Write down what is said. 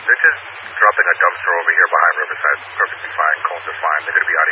They're just dropping a dumpster over here behind Riverside. Perfectly fine. Cones are fine. They're going to be out